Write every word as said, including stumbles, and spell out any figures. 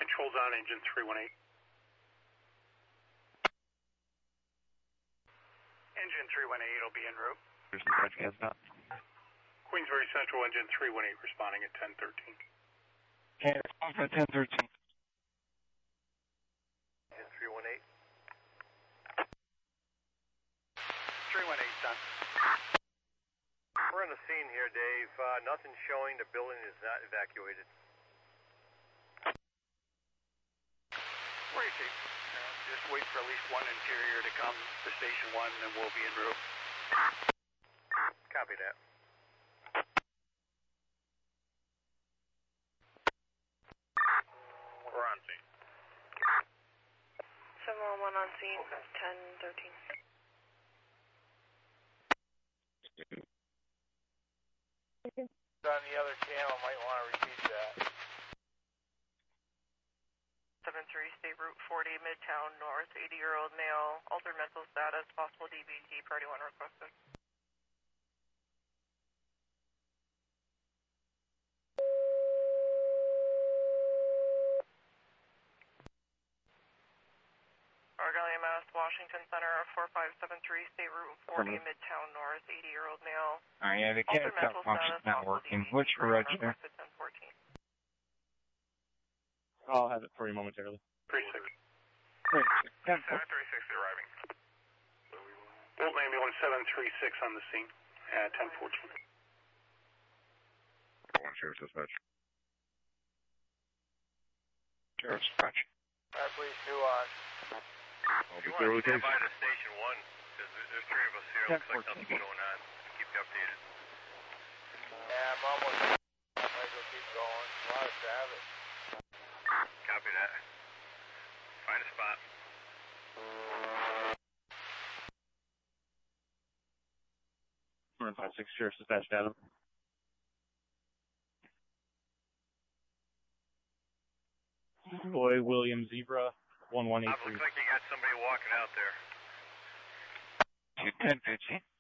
Controls on engine three one eight. Engine three one eight will be en route. Queensbury Central engine three one eight responding at ten thirteen. Okay, respond at ten thirteen. Engine three one eight. three one eight done. We're on the scene here, Dave. Uh, nothing showing. The building is not evacuated. Where you see? Uh, just wait for at least one interior to come to station one, and we'll be en route. Copy that. We're on scene. seven one one on scene, ten thirteen. On the other channel, might want to repeat that. seven three, State Route forty, Midtown North, eighty-year-old male, altered mental status, possible D B T, party one requested. Argyle, Mass, Washington Center, four five seven three, State Route forty, Midtown North, eighty-year-old male. Alright, yeah, the Altered can't mental function's status, not possible working. D B T, Which party one register? requested ten fourteen. I'll have it for you momentarily. three six. Great. ten seven three six arriving. Bolton ambulance seven three six on the scene at ten fourteen. One Sheriff's Dispatch. Sheriff's Dispatch. Alright, please, two on. I'll If you be want through to with stand this. by the station one, because there's three of us here. ten Looks like nothing's fourteen. going on. Keep you updated. Yeah, I'm almost. I might as well keep going. A lot of traffic. Copy that. Find a spot. one five six Sheriff's Dispatch, Adam. Roy William Zebra, one one eight Looks three. like you got somebody walking out there. ten fifteen.